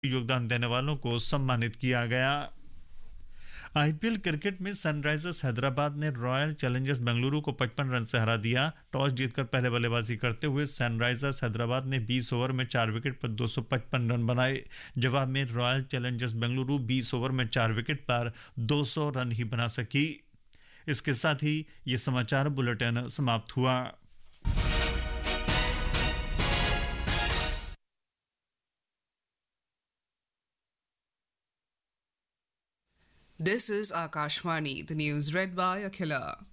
योगदान देने वालों को सम्मानित किया गया। आईपीएल क्रिकेट में सनराइजर्स हैदराबाद ने रॉयल चैलेंजर्स बेंगलुरु को 55 रन से हरा दिया। टॉस जीतकर पहले बल्लेबाजी करते हुए सनराइजर्स हैदराबाद ने 20 ओवर में 4 विकेट पर 255 रन बनाए। जवाब में रॉयल चैलेंजर्स बेंगलुरु 20 ओवर में 4 विकेट पर 200 रन ही बना सकी। इसके साथ ही ये समाचार बुलेटिन समाप्त हुआ। This is Akashvani, the news read by Akhila.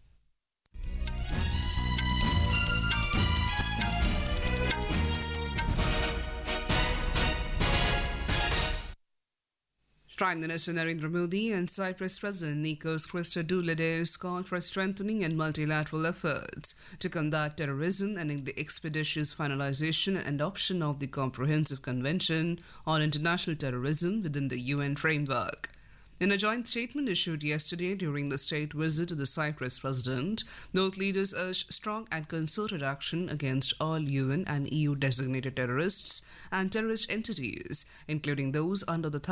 Prime Minister Narendra Modi and Cyprus President Nikos Christodoulidis called for strengthening and multilateral efforts to combat terrorism and in the expeditious finalization and adoption of the Comprehensive Convention on International Terrorism within the UN framework. In a joint statement issued yesterday during the state visit of the Cyprus president, both leaders urged strong and concerted action against all UN and EU designated terrorists and terrorist entities, including those under the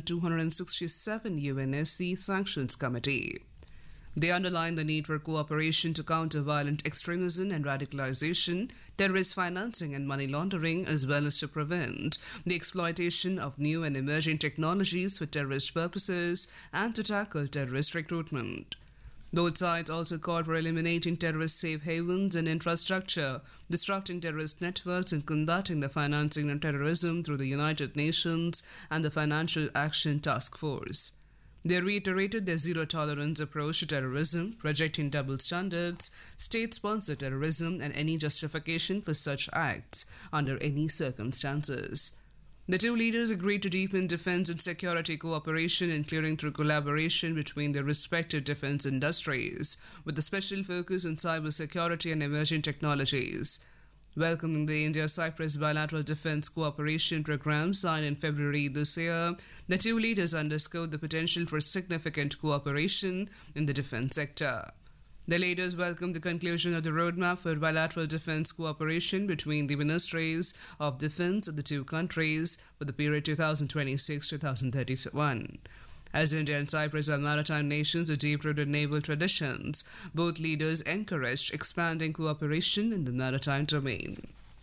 1267 UNSC Sanctions Committee. They underlined the need for cooperation to counter violent extremism and radicalization, terrorist financing and money laundering, as well as to prevent the exploitation of new and emerging technologies for terrorist purposes and to tackle terrorist recruitment. Both sides also called for eliminating terrorist safe havens and infrastructure, disrupting terrorist networks, and combating the financing of terrorism through the United Nations and the Financial Action Task Force. They reiterated their zero-tolerance approach to terrorism, rejecting double standards, state-sponsored terrorism, and any justification for such acts under any circumstances. The two leaders agreed to deepen defense and security cooperation, including through collaboration between their respective defense industries, with a special focus on cybersecurity and emerging technologies. Welcoming the India-Cyprus bilateral defense cooperation program signed in February this year, the two leaders underscored the potential for significant cooperation in the defense sector. The leaders welcomed the conclusion of the roadmap for bilateral defense cooperation between the ministries of defense of the two countries for the period 2026-2031. As India and Cyprus are maritime nations with deep-rooted naval traditions, both leaders encouraged expanding cooperation in the maritime domain.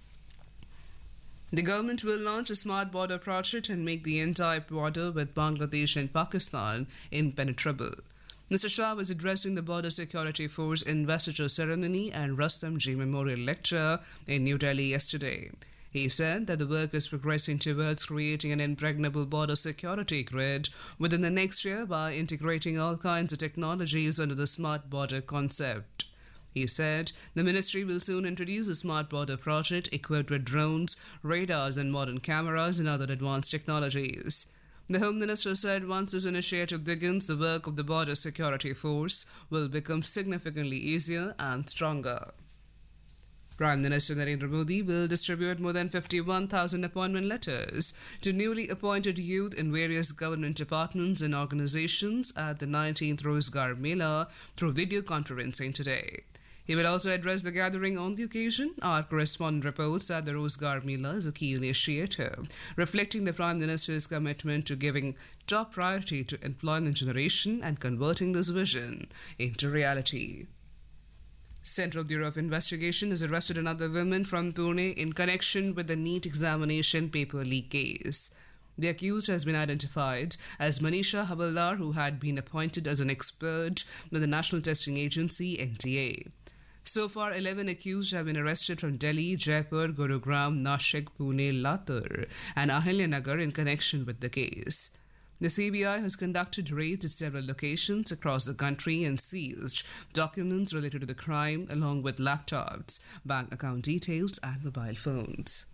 The government will launch a smart border project and make the entire border with Bangladesh and Pakistan impenetrable. Mr. Shah was addressing the Border Security Force investiture ceremony and Rustam G Memorial Lecture in New Delhi yesterday. He said that the work is progressing towards creating an impregnable border security grid within the next year by integrating all kinds of technologies under the smart border concept. He said the ministry will soon introduce a smart border project equipped with drones, radars, and modern cameras and other advanced technologies. The Home Minister said once this initiative begins, the work of the Border Security Force will become significantly easier and stronger. Prime Minister Narendra Modi will distribute more than 51,000 appointment letters to newly appointed youth in various government departments and organizations at the 19th Rozgar Mela through video conferencing today. He will also address the gathering on the occasion. Our correspondent reports that the Rozgar Mela is a key initiative, reflecting the Prime Minister's commitment to giving top priority to employment generation and converting this vision into reality. Central Bureau of Investigation has arrested another woman from Pune in connection with the NEET examination paper leak case. The accused has been identified as Manisha Havaldar, who had been appointed as an expert by the National Testing Agency (NTA). So far, 11 accused have been arrested from Delhi, Jaipur, Gurugram, Nashik, Pune, Latur, and Ahilyanagar in connection with the case. The CBI has conducted raids at several locations across the country and seized documents related to the crime, along with laptops, bank account details, and mobile phones.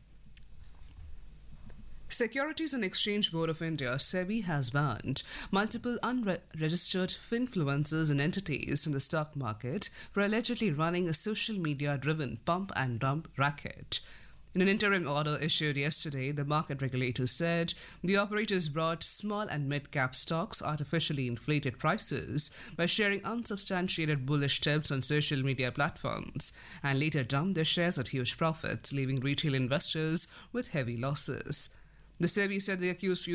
Securities and Exchange Board of India, SEBI, has banned multiple unregistered influencers and entities from the stock market for allegedly running a social media-driven pump and dump racket. In an interim order issued yesterday, the market regulator said the operators brought small and mid-cap stocks artificially inflated prices by sharing unsubstantiated bullish tips on social media platforms and later dumped their shares at huge profits, leaving retail investors with heavy losses. The SEBI said the accused